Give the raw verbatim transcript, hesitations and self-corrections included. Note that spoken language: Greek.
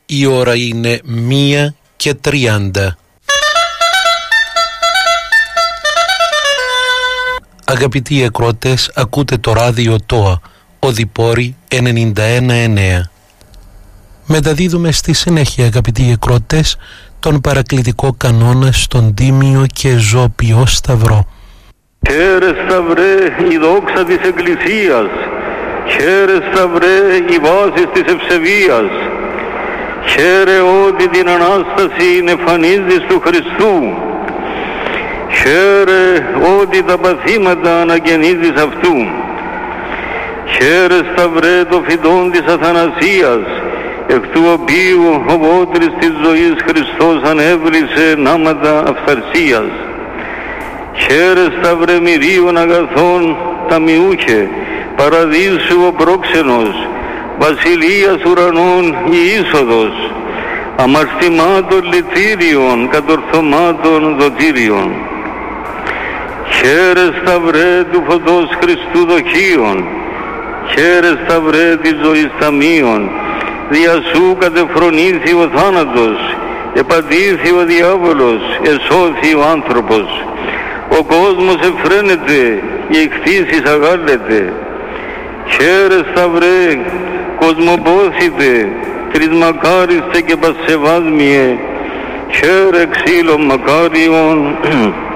Η ώρα είναι μία και τριάντα. Αγαπητοί ακροατές, ακούτε το ράδιο ΤΟΑ, Οδυπόρη ενενήντα ένα εννέα. Μεταδίδουμε στη συνέχεια, αγαπητοί ακροατές, τον παρακλητικό κανόνα στον τίμιο και ζώπιο Σταυρό. Χαίρε Σταυρέ η δόξα της Εκκλησίας, χαίρε Σταυρέ η βάση της ευσεβίας, χαίρε ότι την Ανάσταση εμφανίζεις του Χριστού, χαίρε ότι τα παθήματα αναγεννίζεις αυτού, χαίρε Σταυρέ το φυτόν της Αθανασίας, εκ του οποίου ο βότρης της ζωής Χριστός ανέβλησε νάματα αυθαρσίας. Χαίρε Σταυρέ μυρίων αγαθών ταμιούχε, παραδείσου ο πρόξενος, βασιλείας ουρανών η είσοδος, αμαρτημάτων λυτήριων, κατορθωμάτων δοτήριων. Χαίρε Σταυρέ του φωτός Χριστού δοχείων, χαίρε Σταυρέ της ζωής ταμείων, δια σου κατεφρονήθη ο θάνατος, επατήθη ο διάβολος, εσώθη ο άνθρωπος. Ο κόσμος εφραίνεται, η εκθήσεις αγάλλεται. Χαίρε Σταυρέ, κοσμοπόθητε, τρισμακάριστε και πασεβάσμιε, χαίρε ξύλο μακάριον,